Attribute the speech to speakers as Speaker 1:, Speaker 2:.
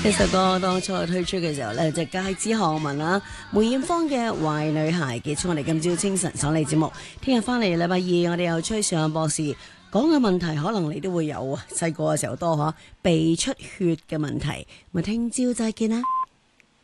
Speaker 1: 呢首歌當初推出嘅時候呢，就係戒指項文啦，梅艷芳嘅《壞女孩》。結束我哋今朝清晨爽利節目，聽日翻嚟禮拜二，我哋又吹上博士講嘅問題，可能你都會有啊，細個嘅時候多吓，鼻出血嘅問題，咪聽朝再見啦。